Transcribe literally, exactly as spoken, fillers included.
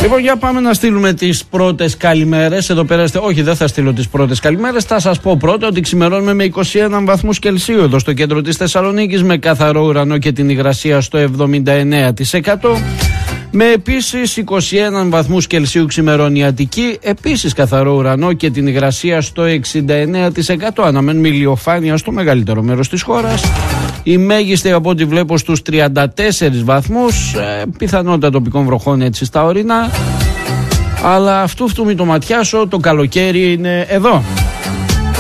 Λοιπόν, για πάμε να στείλουμε τις πρώτες καλημέρες. Εδώ πέρα, όχι, δεν θα στείλω τις πρώτες καλημέρες. Θα σας πω πρώτα ότι ξημερώνουμε με είκοσι ένα βαθμούς Κελσίου εδώ στο κέντρο της Θεσσαλονίκης, με καθαρό ουρανό και την υγρασία στο εβδομήντα εννέα τοις εκατό. Με επίσης είκοσι ένα βαθμούς Κελσίου ξημερώνει η Αττική, επίσης καθαρό ουρανό και την υγρασία στο εξήντα εννέα τοις εκατό. Αναμένουμε ηλιοφάνεια στο μεγαλύτερο μέρος της χώρας. Η μέγιστη από ό,τι βλέπω στους τριάντα τέσσερις βαθμούς, ε, πιθανότητα τοπικών βροχών έτσι στα ορεινά. Αλλά αυτού φτού μη το ματιάσω, το καλοκαίρι είναι εδώ.